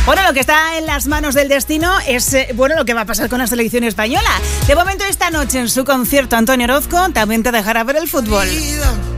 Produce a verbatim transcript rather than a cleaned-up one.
Bueno, lo que está en las manos del destino es, eh, bueno, lo que va a pasar con la selección española. De momento, esta noche en su concierto, Antonio Orozco también te dejará ver el fútbol.